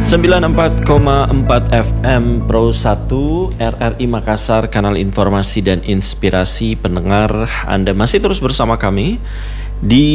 94,4 FM Pro 1 RRI Makassar, kanal informasi dan inspirasi pendengar. Anda masih terus bersama kami di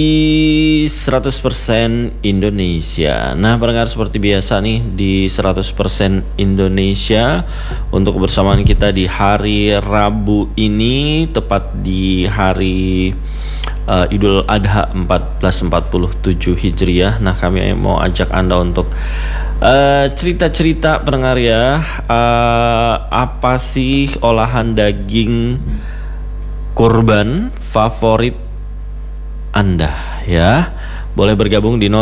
100% Indonesia. Nah, pendengar, seperti biasa nih di 100% Indonesia untuk kebersamaan kita di hari Rabu ini, tepat di hari Idul Adha 1447 Hijriah. Nah, kami mau ajak Anda untuk cerita-cerita pendengar ya. Apa sih olahan daging kurban favorit Anda ya? Boleh bergabung di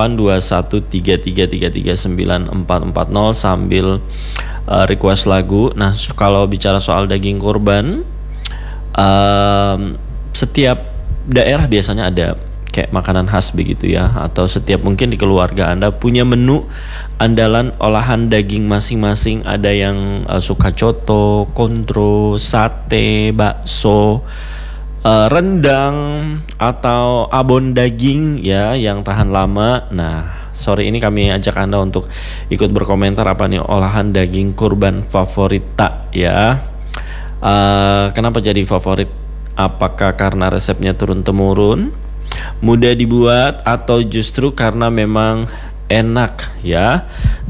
082133333940 sambil request lagu. Nah, kalau bicara soal daging kurban, setiap daerah biasanya ada kayak makanan khas begitu ya, atau setiap mungkin di keluarga Anda punya menu andalan olahan daging masing-masing. Ada yang suka coto, kontro, sate, bakso, rendang, atau abon daging ya yang tahan lama. Nah, sore ini kami ajak Anda untuk ikut berkomentar apa nih olahan daging kurban favorit tak ya. Kenapa jadi favorit? Apakah karena resepnya turun-temurun, mudah dibuat, atau justru karena memang enak ya?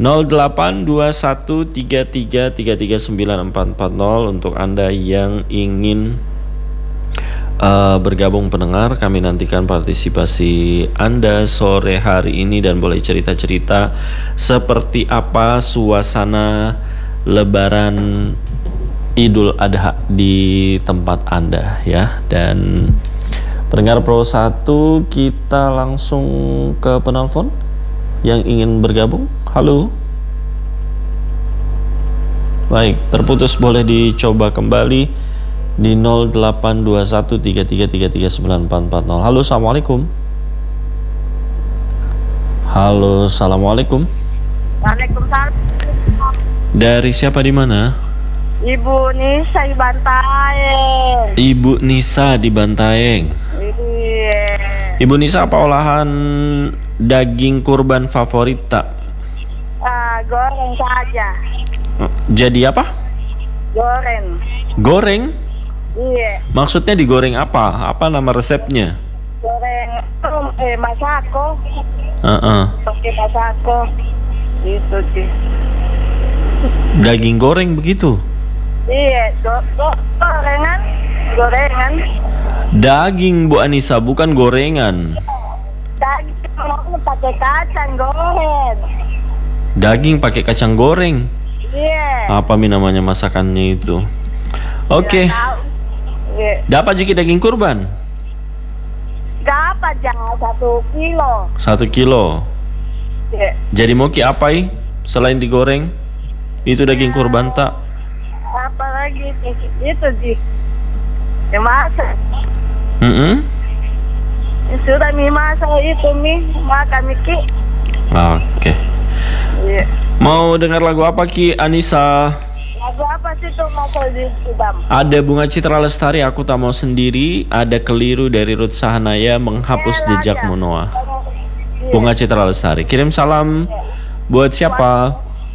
082133333940 untuk Anda yang ingin bergabung pendengar. Kami nantikan partisipasi Anda sore hari ini, dan boleh cerita-cerita seperti apa suasana Lebaran Idul Adha di tempat Anda ya. Dan pendengar Pro 1, kita langsung ke penelpon yang ingin bergabung. Halo. Baik, terputus, boleh dicoba kembali di 082133333940. Halo, assalamualaikum. Halo, assalamualaikum. Waalaikumsalam. Dari siapa, di mana? Ibu Nisa di Bantaeng. Ibu Nisa di Bantaeng. Iya. Ibu Nisa, apa olahan daging kurban favorit tak? Goreng saja. Jadi apa? Goreng. Goreng? Iya. Maksudnya digoreng apa? Apa nama resepnya? Goreng masako. Pakai masako. Itu sih. Daging goreng begitu? Iya, gorengan. Daging, Bu Anissa, bukan gorengan. Daging pakai kacang goreng. Daging pakai kacang goreng. Iya. Apa namanya masakannya itu? Oke. Iya. Dapat jiki daging kurban? Dapat jangan 1 kilo. 1 kilo. Iya. Jadi mau ki apa selain digoreng? Itu daging kurban tak? Apalagi itu sih. Masak. Sudah masak itu makan Ki. Oke. Iya. Mau dengar lagu apa Ki Anissa? Lagu apa sih tuh masuk di Subang? Ada Bunga Citra Lestari, Aku Tak Mau Sendiri. Ada Keliru dari Ruth Sahanaya, Menghapus Jejakmu Noah. Iya. Bunga Citra Lestari. Kirim salam buat siapa?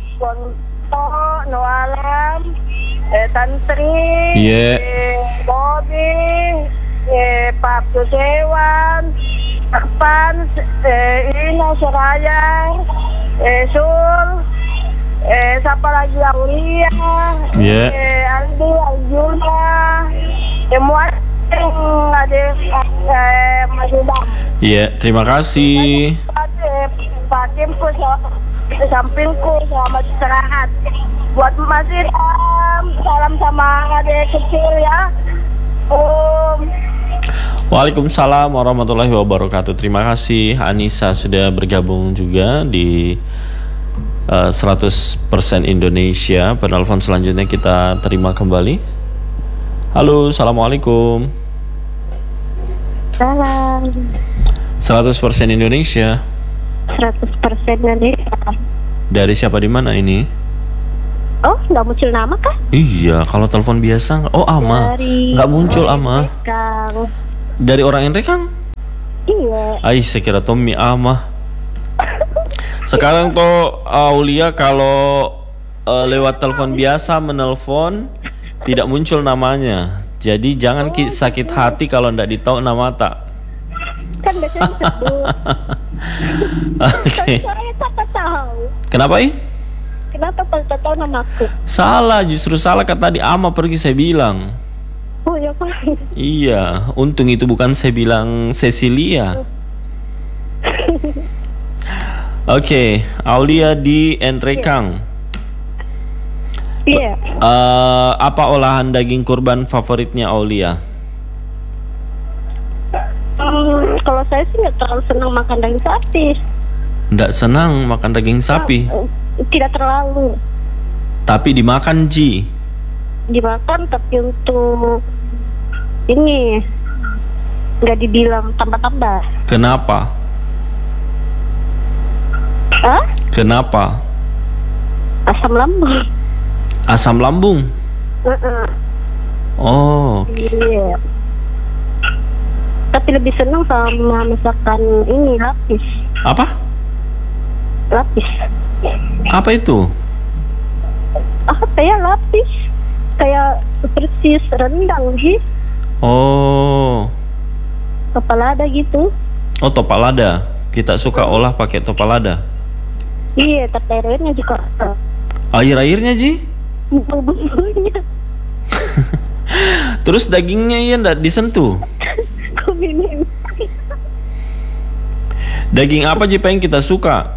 Noalam, Tantri, Bobby, Pak Kusewan, Pan, Ina Seraya, Sul, siapa lagi, Aulia, Aldi, Aljuna, semua yang ada masih dam. Terima kasih. Pak Kimku di sampingku, selamat istirahat. Buat Mas Idam, salam sama adik kecil ya. Waalaikumsalam warahmatullahi wabarakatuh. Terima kasih Anissa sudah bergabung juga di 100% Indonesia. Penelpon selanjutnya kita terima kembali. Halo, assalamualaikum. Salam. 100% Indonesia. 100% Indonesia. Dari siapa, di mana ini? Oh, nggak muncul nama kah? Iya, kalau telepon biasa. Oh, Ama. Nggak muncul Ama. Kang. Dari orang Enrekang? Iya. Saya kira Tommy Ama. Sekarang tuh Aulia kalau lewat telepon biasa menelpon tidak muncul namanya. Jadi jangan sakit hati kalau ndak ditahu nama tak. Kan biasanya disebut. Oke. Saya tak tahu. Kenapa Kenapa tak tahu namaku? Salah, justru salah kata tadi Ama pergi saya bilang. Oh ya Pak. Iya, untung itu bukan saya bilang Cecilia. Oke, Aulia di Enrekang. Iya. Apa olahan daging kurban favoritnya Aulia? Kalau saya sih nggak terlalu senang makan daging sapi. Nggak senang makan daging sapi? Tidak terlalu. Tapi dimakan Ji? Dimakan, tapi untuk ini nggak dibilang tambah-tambah. Kenapa? Hah? Kenapa? Asam lambung. Asam lambung? Oh, Iya. Tapi lebih senang sama masakan ini lapis. apa? Lapis. Apa itu? Apa ya lapis? Kayak persis rendang sih. Oh, Kepala ada gitu. oh topalada. Kita suka olah pakai topalada. Iya, tapi airnya juga Air-airnya Ji? bumbu-bumbunya. Terus dagingnya ya ndak disentuh? Kok ini? Daging apa Ji yang kita suka?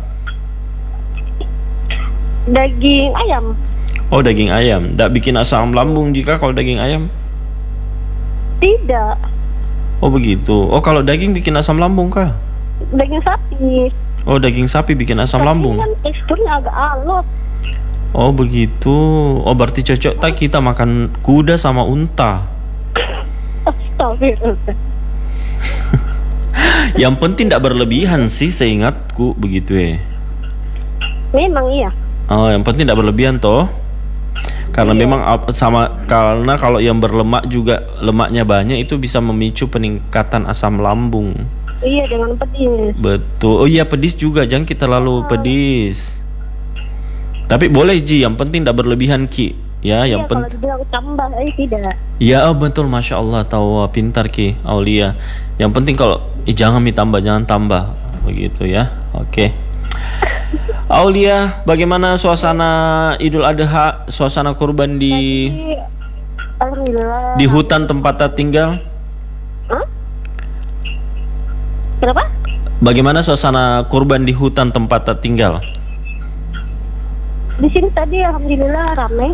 Daging ayam. Oh, daging ayam. Ndak bikin asam lambung jika kalau daging ayam? Tidak. Oh begitu. Oh kalau daging bikin asam lambung kah? Daging sapi. Oh daging sapi bikin asam Tapi lambung. kan teksturnya agak alot. Oh begitu. Oh berarti cocok tak kita makan kuda sama unta. Astagfirullah. Yang penting tidak berlebihan sih, seingatku begitu ya. Memang iya. Oh yang penting tidak berlebihan toh. Karena memang karena kalau yang berlemak juga lemaknya banyak itu bisa memicu peningkatan asam lambung. Iya, dengan pedis. Betul. Oh iya pedis juga, jangan kita terlalu pedis. Tapi boleh Ji, yang penting tidak berlebihan Ki. Ya, Iya, yang kalau penting. dibilang tambah, tidak. Ya betul, masya Allah, tahu pintar Ki Aulia. Yang penting kalau jangan ditambah, jangan tambah, begitu ya. Oke. Aulia, bagaimana suasana Idul Adha, suasana kurban di Jadi, alhamdulillah. hutan tempat tinggal? Hah? Kenapa? Bagaimana suasana kurban di hutan tempat tinggal? Di sini tadi alhamdulillah ramai.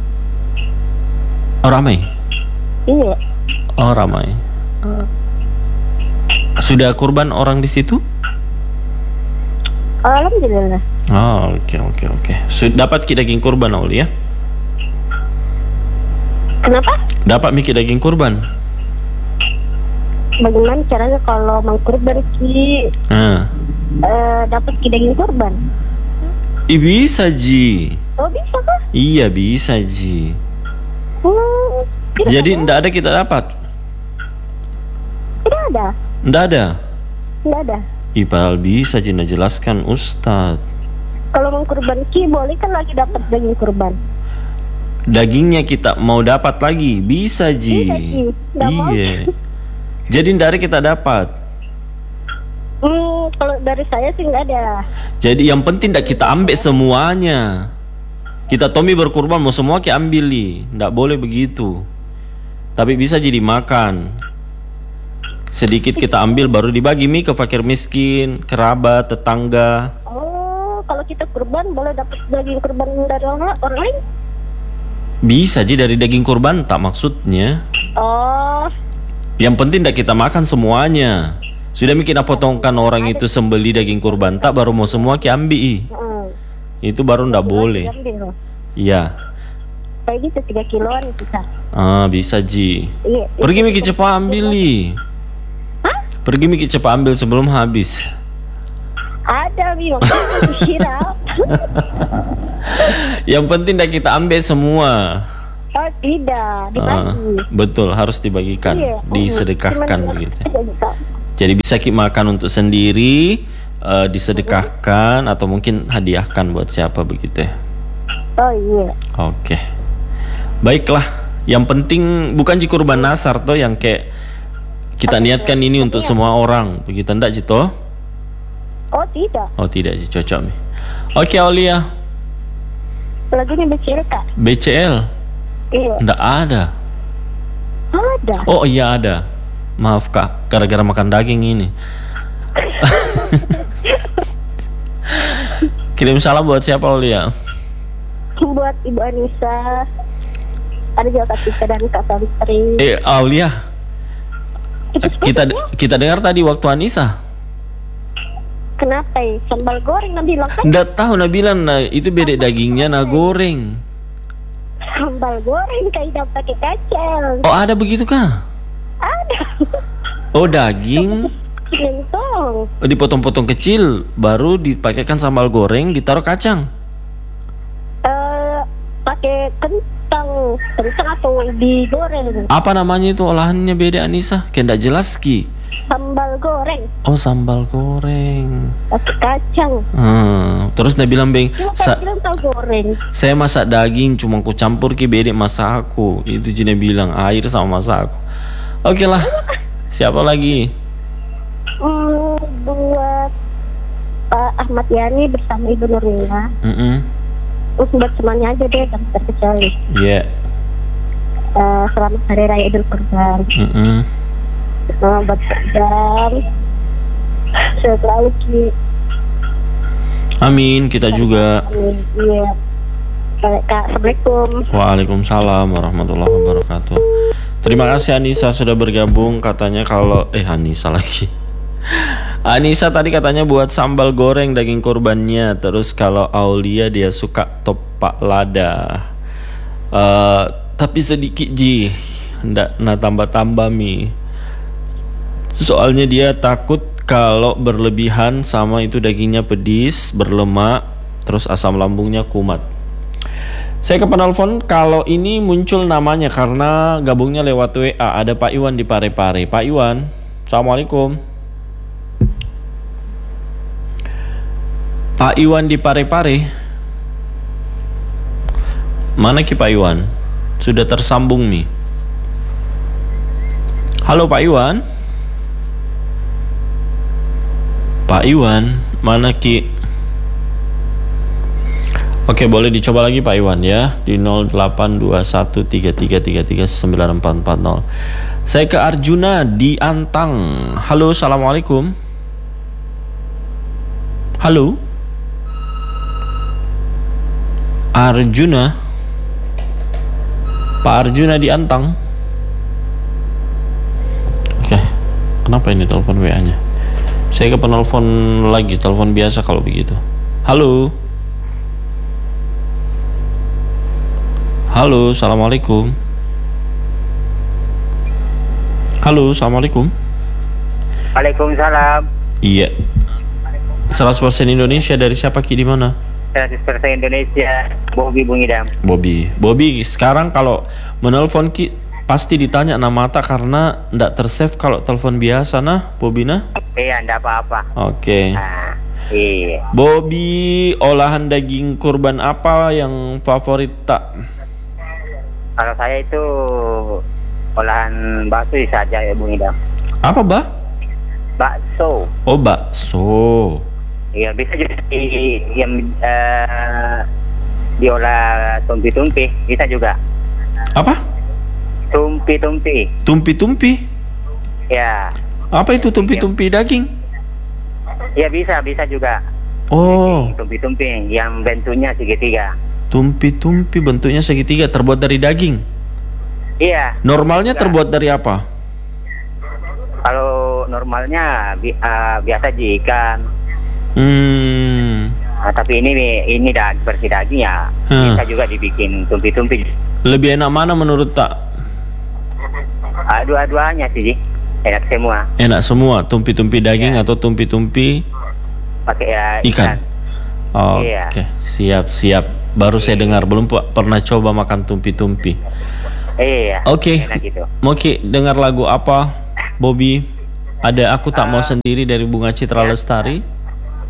Oh ramai. Iya. Oh ramai. Sudah kurban orang di situ? Alhamdulillah. Oh oke. Sudah dapat ki daging kurban Aulia? Kenapa? Dapat miki daging kurban? Bagaimana caranya kalau mau kurban ki dapat ki daging kurban? Bisa Ji. Oh bisa kah? Iya bisa Ji. Tidak Jadi ada. ndak ada kita dapat? Tidak ada. Ndak ada? Tidak ada. Ih padahal bisa Jina jelaskan Ustadz. Kalau mau kurban ki boleh kan lagi dapat daging kurban. Dagingnya kita mau dapat lagi? Bisa Ji. Bisa, Ji. Nggak mau. Iya. Jadi ndak ada kita dapat. Kalau dari saya sih nggak ada. Jadi yang penting ndak kita ambil semuanya. Kita Tommy berkurban mau semua kita ambil nih. Ndak boleh begitu. Tapi bisa jadi makan. Sedikit kita ambil baru dibagi mie ke fakir miskin, kerabat, tetangga. Oh, kalau kita kurban boleh dapat daging kurban dari orang lain? Bisa jadi dari daging kurban tak maksudnya. Oh, Yang penting ndak kita makan semuanya. Sudah mikir potongkan orang itu sembeli daging kurban tak baru mau semua kita ambil. Itu baru ndak boleh. diambil. Iya. Kayak gitu 3 kiloan bisa. Bisa Ji. Iya. Pergi Miki cepat ambil nih. Pergi Miki cepat ambil sebelum habis. Ada bi makanya kira. Yang penting dah kita ambil semua. Oh tidak, dibagi. Betul, harus dibagikan, Iya. disedekahkan Cuman begitu. aja bisa. Jadi bisa kita makan untuk sendiri, disedekahkan atau mungkin hadiahkan buat siapa begitu ya? Oh iya. Oke. Baiklah. Yang penting bukan kurban nasar toh yang kayak kita niatkan ini untuk semua orang. Begitu enggak Cito? Oh tidak. Oh tidak sih, cocok nih. Oke Aulia. Lagunya BCL Kak. BCL? Iya. Enggak ada. Ada. Oh iya ada. Maaf Kak, gara-gara makan daging ini. Kirim salam buat siapa Aulia? Buat Ibu Anissa. Ada juga Kak Tika dan Kak Santri. Aulia. Kita dengar tadi waktu Anissa. Kenapa ya? Sambal goreng Nabila kan? Nggak tahu Nabila, itu beda dagingnya goreng. Sambal goreng kayak pakai kacang. Oh ada begitu kah? Ada. Oh daging. Gentong. Oh, dipotong-potong kecil, baru dipakaikan sambal goreng, ditaruh kacang. Pakai kentang atau digoreng. Apa namanya itu olahannya beda Anissa? Kayak nggak jelas Ki. Sambal goreng. Oh sambal goreng. Pakai kacang. Terus dia bilang Beng, goreng. saya masak daging cuma ku campur Ki beda masak aku. Itu Jina bilang air sama masak aku. Oke lah. Siapa lagi? Buat Pak Ahmad Yani bersama Ibu Nurila. Buat semuanya aja deh, jangan terkecuali. Iya. Selamat Hari Raya Idul Kurban. Buat jam selalu Ki. Amin, kita juga. Amin. Iya. Kak, Assalamualaikum. Waalaikumsalam warahmatullahi wabarakatuh. Terima kasih Anissa sudah bergabung. Katanya kalau Anissa lagi. Anissa tadi katanya buat sambal goreng daging kurbannya. Terus kalau Aulia dia suka topak lada. Tapi sedikit ji. Nggak tambah-tambah mi. Soalnya dia takut kalau berlebihan sama itu dagingnya pedis, berlemak, terus asam lambungnya kumat. Saya ke penelpon, kalau ini muncul namanya karena gabungnya lewat WA. Ada Pak Iwan di Parepare. Pak Iwan, Assalamualaikum. Pak Iwan di Parepare. Mana Ki Pak Iwan? Sudah tersambung nih. Halo Pak Iwan. Pak Iwan, mana Ki? Oke, boleh dicoba lagi Pak Iwan ya di 082133339440. Saya ke Arjuna di Antang. Halo, Assalamualaikum. Halo. Arjuna. Pak Arjuna di Antang. Oke. Kenapa ini telepon WA-nya? Saya ke penelpon lagi, telepon biasa kalau begitu. Halo. Halo, Assalamualaikum. Halo, Assalamualaikum. Waalaikumsalam. Iya. 100% Indonesia dari siapa Ki di mana? 100% Indonesia, Bobby Bung Idam. Bobby, sekarang kalau menelpon Ki pasti ditanya nama tak karena ndak tersave kalau telepon biasa nah, Bobby nah? Iya, ndak apa-apa. Oke. Iya. Bobby, olahan daging kurban apa yang favorit tak? Kalau saya itu olahan bakso saja ya Bung Idam. Apa Bakso. Oh bakso. Iya, bisa juga yang diolah tumpi-tumpi, bisa juga. Apa? Tumpi-tumpi. Tumpi-tumpi? Ya. Apa itu tumpi-tumpi daging? Ya bisa juga. Oh. Tumpi-tumpi yang bentuknya segitiga. Tumpi-tumpi bentuknya segitiga terbuat dari daging. Iya. Normalnya terbuat dari apa? Kalau normalnya biasa ikan. Tapi ini versi daging ya. Bisa juga dibikin tumpi-tumpi. Lebih enak mana menurut tak? Dua-duanya sih, enak semua. Enak semua, tumpi-tumpi daging atau tumpi-tumpi pakai ikan. Oke, siap. Baru saya dengar, belum pernah coba makan tumpi-tumpi. Iya. Oke. Gitu. Mau Ki dengar lagu apa, Bobby? Ada Aku Tak Mau Sendiri dari Bunga Citra Lestari.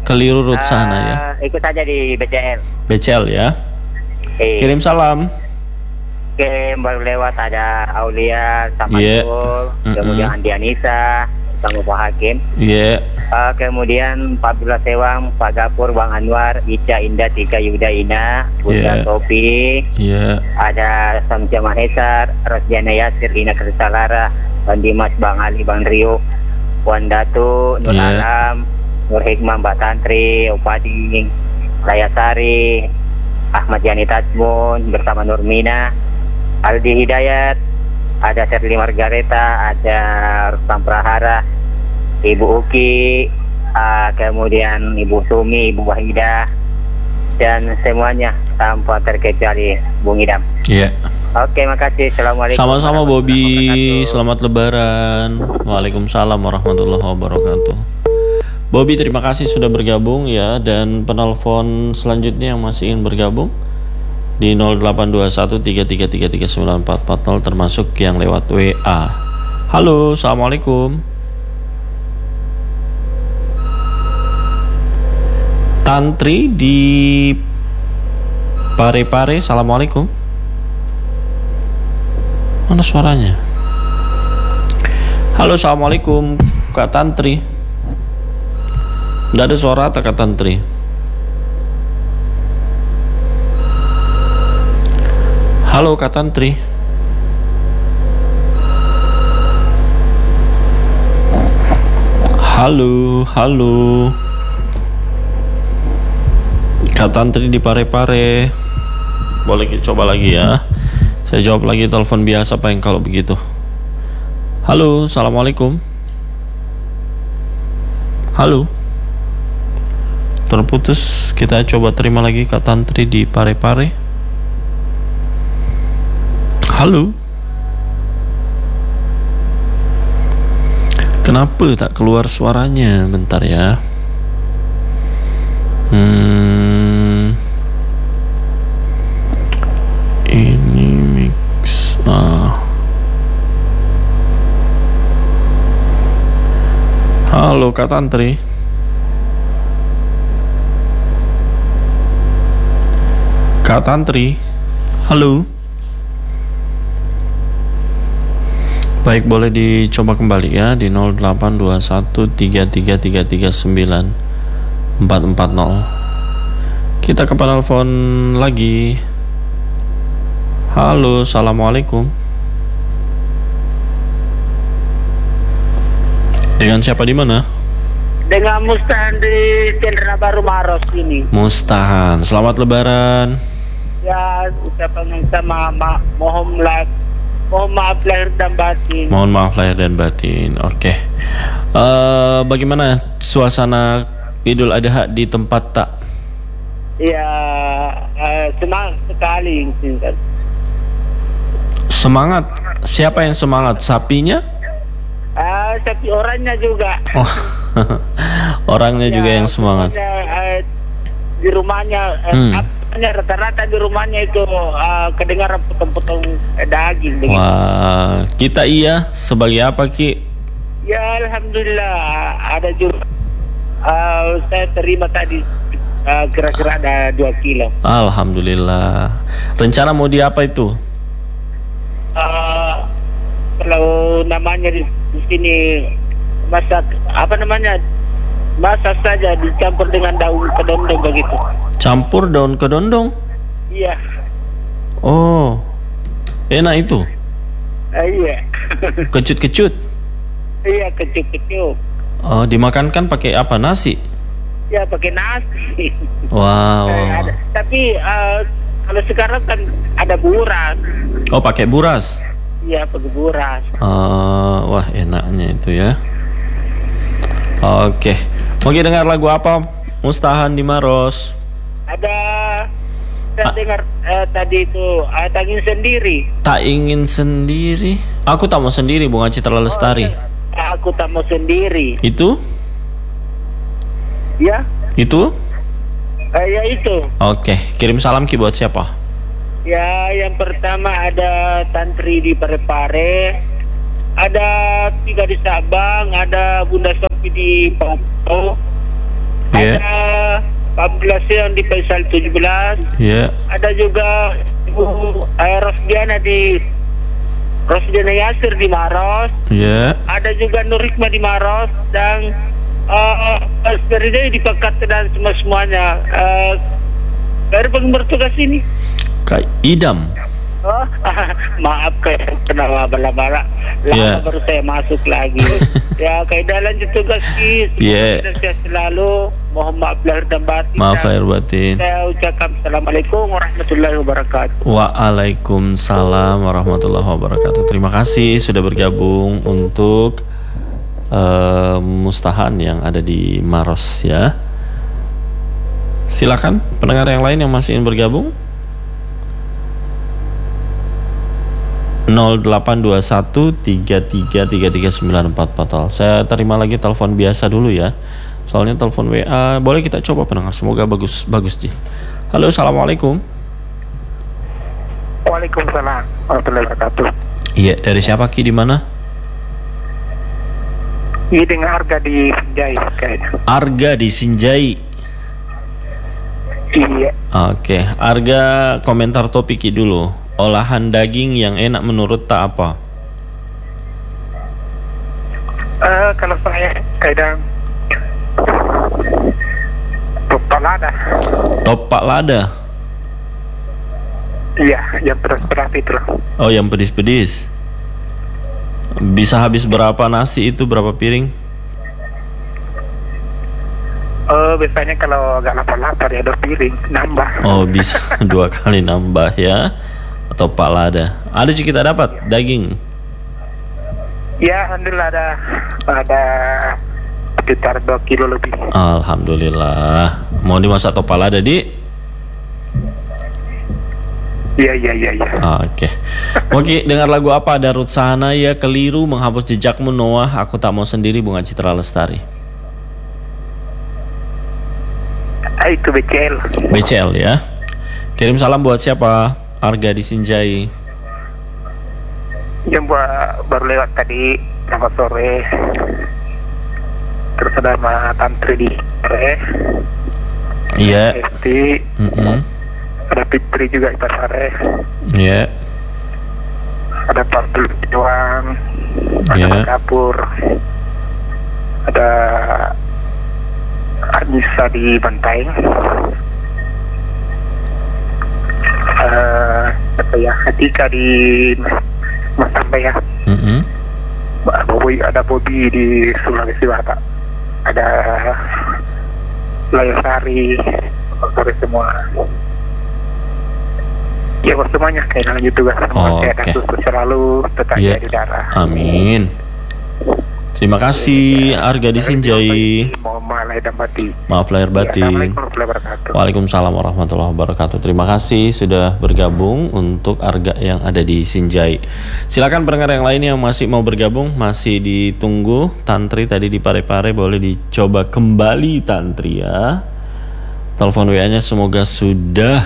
Keliru rut sana ya. Ikut saja di BCL. BCL ya. Kirim salam. Oke, baru lewat ada Aulia, Samadul, kemudian Andi Anissa, sama Pak Hakim. Kemudian Pak Abdullah Sewang, Pak Gapur, Bang Anwar, Ica, Indah, Tika, Yuda, Ina, Bunda Topi, ada Samja Mahesar, Rosdiana Yasir, Ina Kersalara, Bang Dimas, Bang Ali, Bang Rio, Wan Datu, Nur Alam, Nur Hikmah, Mbak Tantri, Upading, Layasari, Ahmad Yani Tajmun bersama Nurmina, Aldi Hidayat, ada Serli Margareta, ada Rustam Prahara, Ibu Uki, kemudian Ibu Sumi, Ibu Wahidah, dan semuanya tanpa terkecuali Bung Idam. Oke, makasih. Assalamualaikum. Sama-sama Bobby, selamat Lebaran. Waalaikumsalam warahmatullahi wabarakatuh. Bobby, terima kasih sudah bergabung ya. Dan penelpon selanjutnya yang masih ingin bergabung di 082133333940 termasuk yang lewat WA. Halo, assalamualaikum. Tantri di Parepare, assalamualaikum. Mana suaranya? Halo, assalamualaikum Kak Tantri. Nggak ada suara Kak Tantri. Halo Kak Tantri. Halo Kak Tantri di Parepare. Boleh kita coba lagi ya. Saya jawab lagi telepon biasa Pak yang kalau begitu. Halo, assalamualaikum. Halo. Terputus, kita coba terima lagi Kak Tantri di Parepare. Halo. Kenapa tak keluar suaranya? Bentar ya. Ini mix. Halo Kak Tantri. Kak Tantri. Halo. Baik, boleh dicoba kembali ya di 0821333940. Kita ke penelpon lagi. Halo, assalamualaikum. Dengan siapa di mana? Dengan Mustahan di Cendera Baru Maros ini. Mustahan, selamat Lebaran. Ya, ucapan yang sama, mohon maaf lahir dan batin. Mohon maaf lahir dan batin. Oke. Bagaimana suasana Idul Adha di tempat tak? Ya, semangat sekali. Semangat? Siapa yang semangat? Sapinya? Sapi orangnya juga. Oh, orangnya juga yang semangat. Di rumahnya, rata-rata di rumahnya itu kedengaran potong-potong daging. Begitu. Wah, kita iya sebagai apa Ki? Ya alhamdulillah ada juga. Saya terima tadi kira-kira ada 2 kilo. Alhamdulillah. Rencana mau di apa itu? Kalau namanya di sini masak apa namanya? Masak saja dicampur dengan daun kedondong begitu. Campur daun kedondong? Iya. Oh, enak itu? Iya. Kecut-kecut? Iya, kecut-kecut. Oh, dimakankan pakai apa? Nasi? Ya, pakai nasi. Wow. Tapi kalau sekarang kan ada buras. Oh, pakai buras? Iya, pakai buras. Wah, enaknya itu ya. Oke. Mau dengar lagu apa? Mustahan di Maros. Saya dengar tadi itu tak ingin sendiri. Tak ingin sendiri. Aku tak mau sendiri, Bunga Citra Lestari. Aku tak mau sendiri. Itu? Ya. Itu? Ya itu. Oke, kirim salam Ki buat siapa? Ya, yang pertama ada Tantri di Parepare, ada 3 di Sabang, ada Bunda Sofi di Papua, Yeah. Ada 14 yang di Faisal 17. Yeah. Ada juga Ibu Rosdiana Yasir di Maros. Yeah. Ada juga Nur Hikmah di Maros dan dari di Pekat dan semuanya. Dari bertugas ini. Kak Idam. Oh, maaf kayak kenal lama baru saya masuk lagi. Ya kaidah lanjut tugas Kis. Saya selalu mohon maaf lahir dan batin. Maaf lahir batin. Saya ucapkan assalamualaikum warahmatullahi wabarakatuh. Waalaikumsalam warahmatullahi wabarakatuh. Terima kasih sudah bergabung untuk Mustahan yang ada di Maros ya. Silakan pendengar yang lain yang masih ingin bergabung. 0821333394 total. Saya terima lagi telepon biasa dulu ya. Soalnya telepon WA boleh kita coba pendengar. Semoga bagus Ji. Halo, assalamualaikum. Waalaikumsalam warahmatullahi wabarakatuh. Iya, dari siapa Ki, di mana? Iya, dengan Arga di Sinjai kayaknya. Arga di Sinjai. Iya. Oke, Arga komentar topik Ki dulu. Olahan daging yang enak menurut tak apa? Kalau saya kadang topak lada. Topak lada? Iya, yang pedas-pedas itu. Oh, yang pedis-pedis. Bisa habis berapa nasi itu, berapa piring? Biasanya kalau agak lapar-lapar ya 2 piring nambah. Oh, bisa 2 kali nambah ya. Topak lada. Ada sih kita dapat daging. Ya, alhamdulillah ada sekitar 2 kilo lebih. Alhamdulillah. Mau dimasak topak lada, Di? Iya. Oke, dengar lagu apa? Ada Ruth Sahanaya, Keliru, Menghapus Jejakmu, Noah, Aku Tak Mau Sendiri, Bunga Citra Lestari. Itu BCL ya. Kirim salam buat siapa? Arga di Sinjai. Yang baru lewat tadi selamat sore. Terus ada sama Tantri di sore. Iya. Ada Fitri juga di sore. Iya. Ada Pak Doang. Ada Kapur. Ada Anissa di Bantaeng. Atika di Mas Sampai ya. Ada Bobi di Sulawesi Barat. Ada Layasari, sore semua. Ya buat semuanya kayak lanjut tugas. Kayak sukses selalu tetap di darah. Amin. Terima kasih Arga di Sinjai. Maaf lahir batin. Waalaikumsalam warahmatullahi wabarakatuh. Terima kasih sudah bergabung untuk Arga yang ada di Sinjai. Silakan pendengar yang lain yang masih mau bergabung, masih ditunggu. Tantri tadi di Parepare boleh dicoba kembali Tantri ya. Telepon WA-nya semoga sudah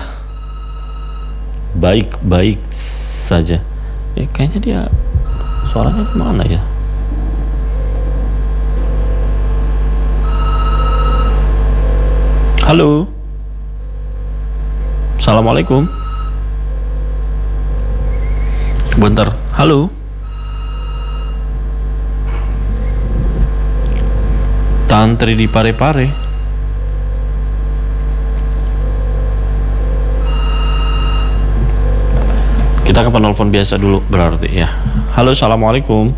baik-baik saja. Kayaknya dia suaranya kemana ya? Halo. Assalamualaikum. Bentar. Halo. Tantri di Parepare. Kita ke penelpon biasa dulu berarti ya. Halo, assalamualaikum.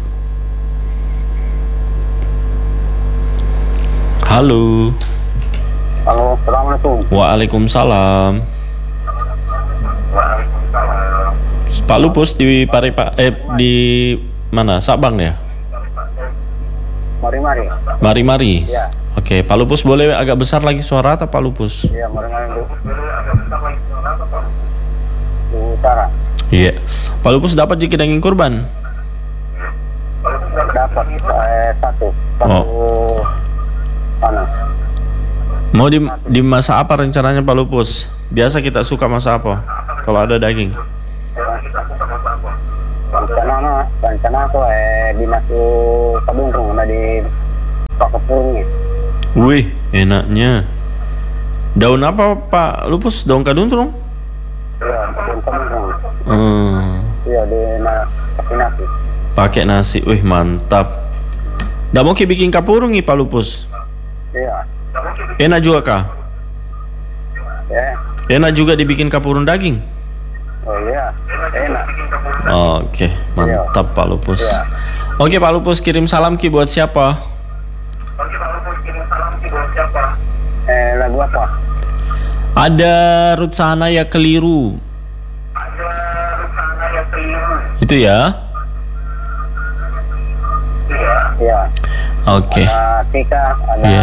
Halo. Halo, assalamualaikum. Waalaikumsalam. Pak Lupus di di mana? Sabang ya? Mari-mari. Ya. Oke, Pak Lupus boleh agak besar lagi suara atau Pak Lupus? Iya, mari-mari dulu. Utara. Iya. Pak Lupus dapat jika daging kurban? Dapat satu panas. Mau dimasak apa rencananya Pak Lupus? Biasa kita suka masak apa kalau ada daging? Rencana aku dimasuk Kabungkung, ada di Pak Kepurungnya. Wih, enaknya. Daun apa Pak Lupus? Daun kadundrung? Iya, daun kadundrung. Iya, pakai nasi. Pakai nasi, wih mantap. Nggak mau bikin kapurung nih Pak Lupus? Iya. Enak juga kah? Ya. Enak juga dibikin kapurung daging? Oh iya, enak. Oke, mantap Pak Lupus. Iya. Oke Pak Lupus, kirim salam Ki buat siapa? Lagu apa? Ada Ruth Sahanaya Keliru. Itu ya? Iya. Oke. Ada Tika, ada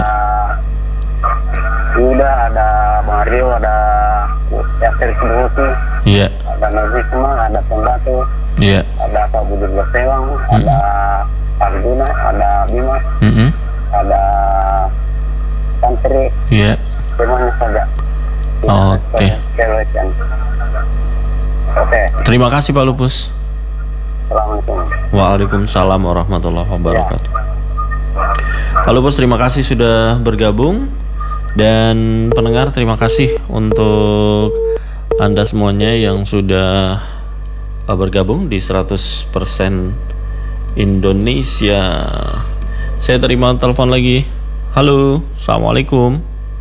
Yuda, ada Mario, ada Yasir Sibuhusi. Iya. Ada Nazisma, ada Pembatu. Iya. Ada Pak Budi Sewang, ada Arjuna, ada Bima, ada Santri. Iya. Semuanya saja. Oke. Oke. Terima kasih Pak Lupus. Assalamualaikum. Waalaikumsalam warahmatullahi wabarakatuh. Pak Lupus, terima kasih sudah bergabung. Dan pendengar, terima kasih untuk Anda semuanya yang sudah bergabung di 100% Indonesia. Saya terima telepon lagi. Halo, Assalamualaikum.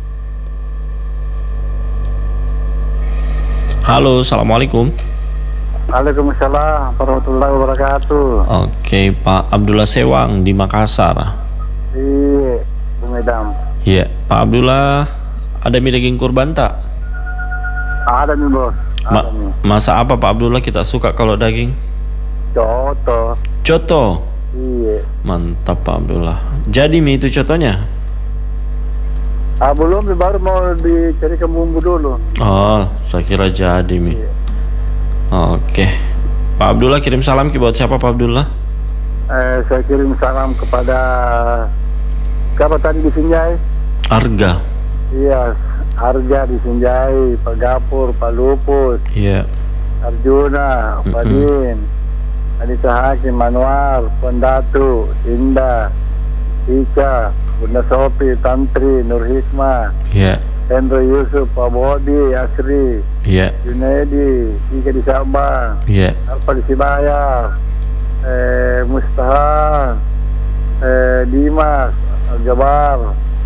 Halo, Assalamualaikum. Waalaikumsalam warahmatullahi wabarakatuh. Oke, Pak Abdullah Sewang di Makassar. Iya, Bung Edam. Iya, Pak Abdullah, ada mie daging kurban tak? Ada nih bos. Ada nih. Masa apa Pak Abdullah kita suka kalau daging? Coto. Coto. Iya. Mantap Pak Abdullah. Jadi mie itu cotonya? Belum, baru mau dicarikan bumbu dulu. Oh, saya kira jadi mie. Iya. Oke. Pak Abdullah kirim salam buat siapa Pak Abdullah? Saya kirim salam kepada siapa tadi di Sinjai? Arga. Iya, Arga di Sinjai, Pak Gapur, Pak Lupus. Iya. Arjuna, Pak Din, Anita Hakim, Manwar, Pendatu, Indah, Ika, Bunda Sopi, Tantri, Nur Hikmah. Iya. Hendro Yusuf, Pak Bodi, Asri, Iya. Junaidi, Ika di Sabang, Iya. Arpa di Sibayar, Mustafa, Dimas, Al-Jabar,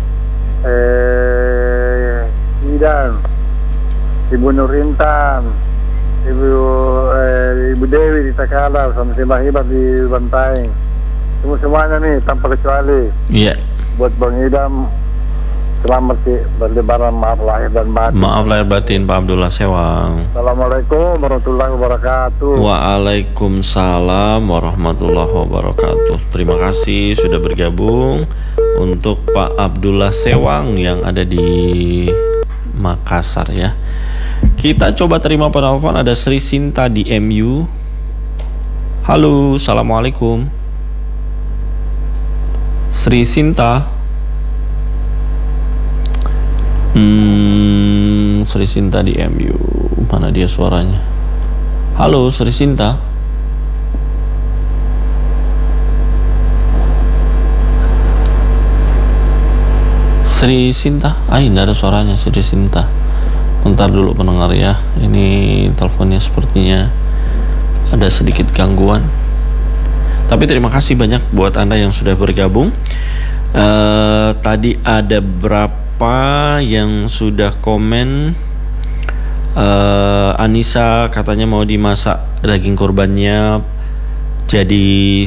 Idan, Ibu Nurintan, Ibu Dewi di Takalar, sama si Mahibat di Bantai. Semuanya nih tanpa kecuali. Iya. Buat Bang Idam, selamat sih berlebaran, maaf lahir dan batin. Maaf lahir batin Pak Abdullah Sewang. Assalamualaikum warahmatullahi wabarakatuh. Waalaikumsalam warahmatullahi wabarakatuh. Terima kasih sudah bergabung. Untuk Pak Abdullah Sewang yang ada di Makassar ya. Kita coba terima penelpon. Ada Sri Sinta di MU. Halo, Assalamualaikum. Sri Sinta. Sri Sinta di MU. Mana dia suaranya? Halo Sri Sinta. Sri Sinta, tidak ada suaranya Sri Sinta. Bentar dulu pendengar ya. Ini teleponnya sepertinya ada sedikit gangguan. Tapi terima kasih banyak buat Anda yang sudah bergabung. Tadi ada berapa yang sudah komen? Anissa katanya mau dimasak daging kurbannya jadi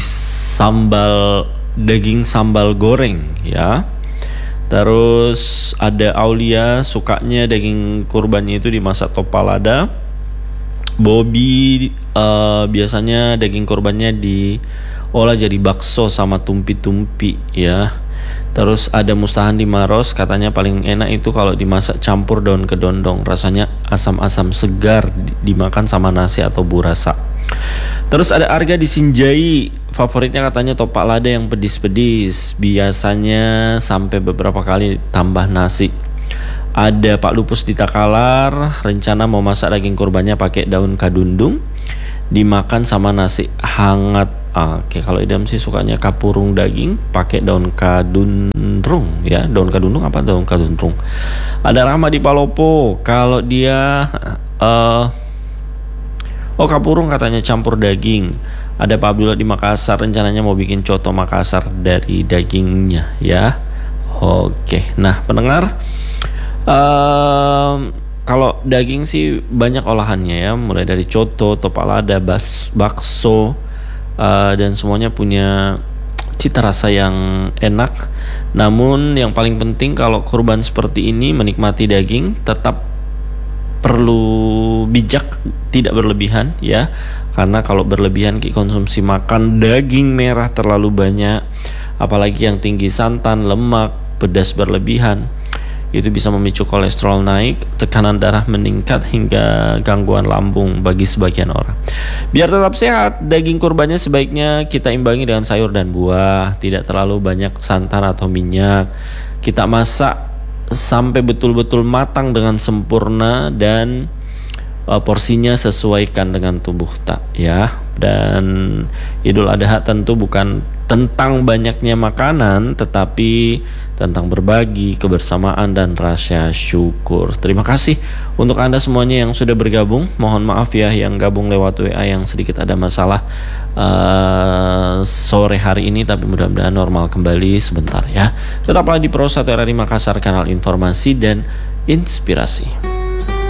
daging sambal goreng ya. Terus ada Aulia sukanya daging kurbannya itu dimasak topalada. Bobby biasanya daging kurbannya diolah jadi bakso sama tumpi-tumpi ya. Terus ada Mustahan di Maros katanya paling enak itu kalau dimasak campur daun kedondong, rasanya asam-asam segar dimakan sama nasi atau burasa. Terus ada Arga di Sinjai, favoritnya katanya topak lada yang pedis-pedis, biasanya sampai beberapa kali tambah nasi. Ada Pak Lupus di Takalar, rencana mau masak daging kurbannya pakai daun kadundung, dimakan sama nasi hangat Oke, kalau idam sih sukanya kapurung daging pakai daun kadunrung ya. Daun kadunrung apa daun kadunrung? Ada Rahma di Palopo. Kalau dia kapurung katanya campur daging. Ada Pak Abdullah di Makassar, rencananya mau bikin coto Makassar dari dagingnya ya. Oke, nah pendengar, kalau daging sih banyak olahannya ya, mulai dari coto, topalada, bakso, dan semuanya punya cita rasa yang enak. Namun yang paling penting kalau kurban seperti ini menikmati daging tetap perlu bijak, tidak berlebihan ya. Karena kalau berlebihan konsumsi makan daging merah terlalu banyak, apalagi yang tinggi santan, lemak, pedas berlebihan, itu bisa memicu kolesterol naik, tekanan darah meningkat, hingga gangguan lambung bagi sebagian orang. Biar tetap sehat, daging kurbannya sebaiknya kita imbangi dengan sayur dan buah, tidak terlalu banyak santan atau minyak. Kita masak sampai betul-betul matang dengan sempurna, dan porsinya sesuaikan dengan tubuh ya. Dan Idul Adha tentu bukan tentang banyaknya makanan, tetapi tentang berbagi, kebersamaan, dan rasa syukur. Terima kasih untuk Anda semuanya yang sudah bergabung. Mohon maaf ya yang gabung lewat WA yang sedikit ada masalah sore hari ini, tapi mudah-mudahan normal kembali sebentar ya. Tetaplah di Pro 1 RRI Makassar, kanal informasi dan inspirasi.